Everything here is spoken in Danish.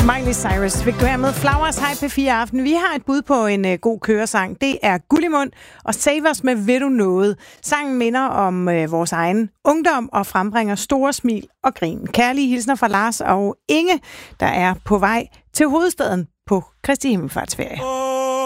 Miley Cyrus fik du her med Flowers. Hej P4 Aften. Vi har et bud på en god køresang. Det er Gullimund og Save Us med Ved du noget. Sangen minder om vores egen ungdom og frembringer store smil og grin. Kærlige hilsner fra Lars og Inge, der er på vej til hovedstaden på Kristi Himmelfartsferie.